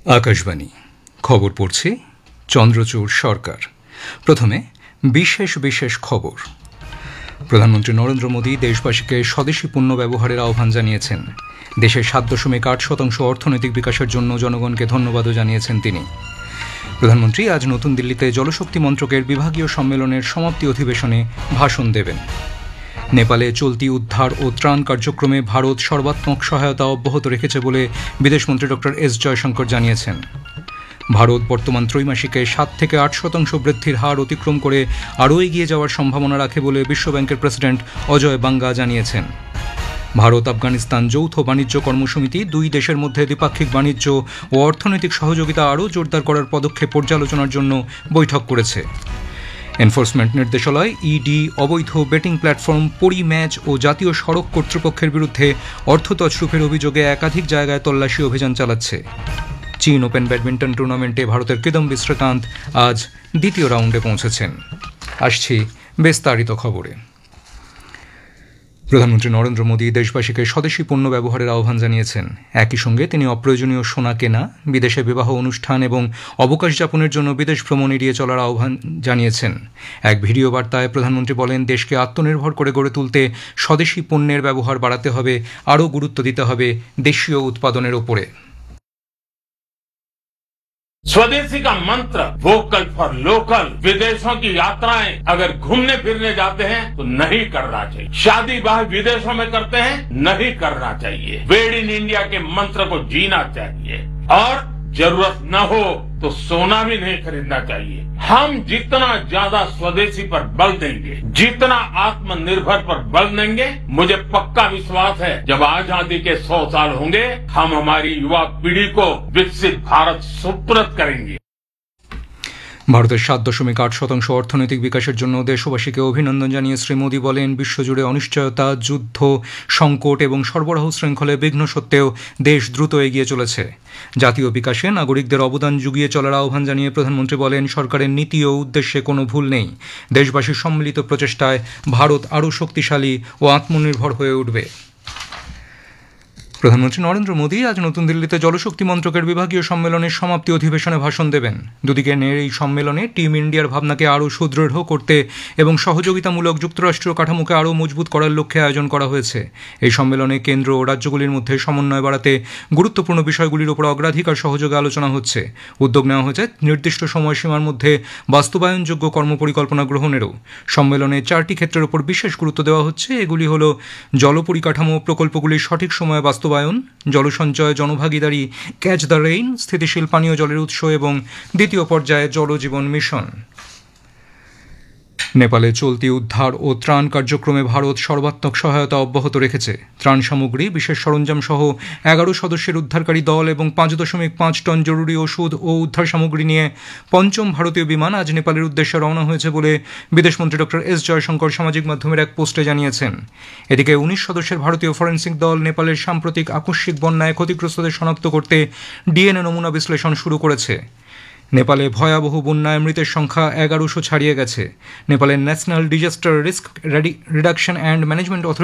আকাশবাণী খবর পড়ছি চন্দ্রচূড় সরকার। প্রথমে বিশেষ বিশেষ খবর। প্রধানমন্ত্রী নরেন্দ্র মোদী দেশবাসীকে স্বদেশি পণ্য ব্যবহারের আহ্বান জানিয়েছেন। দেশের 7.8% অর্থনৈতিক বিকাশের জন্য জনগণকে ধন্যবাদও জানিয়েছেন তিনি। প্রধানমন্ত্রী আজ নতুন দিল্লিতে জলশক্তি মন্ত্রকের বিভাগীয় সম্মেলনের সমাপ্তি অধিবেশনে ভাষণ দেবেন। নেপালে চলতি উদ্ধার ও ত্রাণ কার্যক্রমে ভারত সর্বাত্মক সহায়তা অব্যাহত রেখেছে বলে বিদেশমন্ত্রী ডক্টর এস জয়শঙ্কর জানিয়েছেন। ভারত বর্তমান ত্রৈমাসিকে 7 থেকে 8% বৃদ্ধির হার অতিক্রম করে আরও এগিয়ে যাওয়ার সম্ভাবনা রাখে বলে বিশ্বব্যাংকের প্রেসিডেন্ট অজয় বাঙ্গা জানিয়েছেন। ভারত আফগানিস্তান যৌথ বাণিজ্য কর্মসমিতি দুই দেশের মধ্যে দ্বিপাক্ষিক বাণিজ্য ও অর্থনৈতিক সহযোগিতা আরও জোরদার করার পদক্ষেপ পর্যালোচনার জন্য বৈঠক করেছে। এনফোর্সমেন্ট নির্দেশালয় ইডি অবৈধ বেটিং প্ল্যাটফর্ম পরি ম্যাচ ও জাতীয় সড়ক কর্তৃপক্ষের বিরুদ্ধে অর্থ তছরুপের অভিযোগে একাধিক জায়গায় তল্লাশি অভিযান চালাচ্ছে। চীন ওপেন ব্যাডমিন্টন টুর্নামেন্টে ভারতের কিদম্বি শ্রীকান্ত আজ দ্বিতীয় রাউন্ডে পৌঁছেছেন। আসছি বিস্তারিত খবরে। প্রধানমন্ত্রী নরেন্দ্র মোদী দেশবাসীকে স্বদেশি পণ্য ব্যবহারের আহ্বান জানিয়েছেন। একই সঙ্গে তিনি অপ্রয়োজনীয় সোনা কেনা, বিদেশে বিবাহ অনুষ্ঠান এবং অবকাশ যাপনের জন্য বিদেশ ভ্রমণ এড়িয়ে চলার আহ্বান জানিয়েছেন। এক ভিডিও বার্তায় প্রধানমন্ত্রী বলেন, দেশকে আত্মনির্ভর করে গড়ে তুলতে স্বদেশি পণ্যের ব্যবহার বাড়াতে হবে, আরও গুরুত্ব দিতে হবে দেশীয় উৎপাদনের ওপরে। स्वदेशी का मंत्र वोकल फॉर लोकल। विदेशों की यात्राएं अगर घूमने फिरने जाते हैं तो नहीं करना चाहिए। शादी ब्याह विदेशों में करते हैं, नहीं करना चाहिए। मेड इन इंडिया के मंत्र को जीना चाहिए और जरूरत न हो तो सोना भी नहीं खरीदना चाहिए। हम जितना ज्यादा स्वदेशी पर बल देंगे, जितना आत्मनिर्भर पर बल देंगे, मुझे पक्का विश्वास है जब आजादी के 100 साल होंगे, हम हमारी युवा पीढ़ी को विकसित भारत सुपुर्द करेंगे। ভারতের 7.8% অর্থনৈতিক বিকাশের জন্য দেশবাসীকে অভিনন্দন জানিয়ে শ্রী মোদী বলেন, বিশ্বজুড়ে অনিশ্চয়তা, যুদ্ধ, সংকট এবং সরবরাহ শৃঙ্খলে বিঘ্ন সত্ত্বেও দেশ দ্রুত এগিয়ে চলেছে। জাতীয় বিকাশে নাগরিকদের অবদান যুগিয়ে চলার আহ্বান জানিয়ে প্রধানমন্ত্রী বলেন, সরকারের নীতি ও উদ্দেশ্যে কোনো ভুল নেই। দেশবাসীর সম্মিলিত প্রচেষ্টায় ভারত আরও শক্তিশালী ও আত্মনির্ভর হয়ে উঠবে। প্রধানমন্ত্রী নরেন্দ্র মোদী আজ নতুন দিল্লিতে জলশক্তি মন্ত্রকের বিভাগীয় সম্মেলনের সমাপ্তি অধিবেশনে ভাষণ দেবেন। দুদিকের এই সম্মেলনে টিম ইন্ডিয়ার ভাবনাকে আরও সুদৃঢ় করতে এবং সহযোগিতামূলক যুক্তরাষ্ট্রীয় কাঠামোকে আরও মজবুত করার লক্ষ্যে আয়োজন করা হয়েছে। এই সম্মেলনে কেন্দ্র ও রাজ্যগুলির মধ্যে সমন্বয় বাড়াতে গুরুত্বপূর্ণ বিষয়গুলির উপর অগ্রাধিকার সহযোগে আলোচনা হচ্ছে। উদ্যোগ নেওয়া হয়েছে নির্দিষ্ট সময়সীমার মধ্যে বাস্তবায়নযোগ্য কর্মপরিকল্পনা গ্রহণেরও। সম্মেলনে 4টি ক্ষেত্রের উপর বিশেষ গুরুত্ব দেওয়া হচ্ছে। এগুলি হল জলপরিকাঠামো প্রকল্পগুলির সঠিক সময়ে বাস্তবায়ন, জলসঞ্চয়, জনভাগিদারি, ক্যাচ দ্য রেইন, স্থিতিশীল পানীয় জলের উৎস এবং দ্বিতীয় পর্যায়ে জলজীবন মিশন। নেপালে চলতি উদ্ধার ও ত্রাণ কার্যক্রমে ভারত সর্বাত্মক সহায়তা অব্যাহত রেখেছে। ত্রাণ সামগ্রী, বিশেষ সরঞ্জাম সহ 11 সদস্যের উদ্ধারকারী দল এবং 5.5 টন জরুরি ওষুধ ও উদ্ধার সামগ্রী নিয়ে পঞ্চম ভারতীয় বিমান আজ নেপালের উদ্দেশ্যে রওনা হয়েছে বলে বিদেশমন্ত্রী ডক্টর এস জয়শঙ্কর সামাজিক মাধ্যমের এক পোস্টে জানিয়েছেন। এদিকে 19 সদস্যের ভারতীয় ফরেন্সিক দল নেপালের সাম্প্রতিক আকস্মিক বন্যায় ক্ষতিগ্রস্তদের শনাক্ত করতে ডিএনএ নমুনা বিশ্লেষণ শুরু করেছে। নেপালে ভয়াবহ বন্যায় মৃতের সংখ্যা 1100 ছাড়িয়ে গেছে। নেপালের national disaster risk reduction and management